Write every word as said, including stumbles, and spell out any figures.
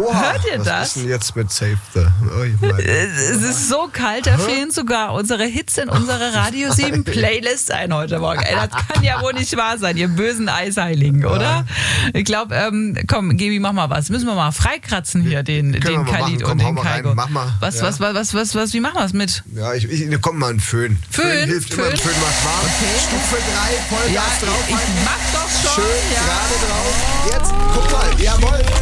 Oha, Hört ihr was das? ist denn jetzt mit Save the... Oh, ich meine. Es ist so kalt, da fehlen sogar unsere Hits in unsere Radio sieben Playlist ein heute Morgen. Ey, das kann ja wohl nicht wahr sein, ihr bösen Eisheiligen, oder? Ich glaube, ähm, komm, Gebi, mach mal was. Müssen wir mal freikratzen hier, den, den Khalid und den Kaigo. Mach mal. Was, ja. was, was, was, was, was, wie machen wir es mit? Ja, ich, ich komm mal ein Föhn. Föhn, Föhn hilft Föhn. immer, Föhn macht warm. Okay. Stufe drei, Vollgas Ja, drauf. ich, ich mach doch schon. Schön ja. gerade drauf. Jetzt, guck mal, jawohl.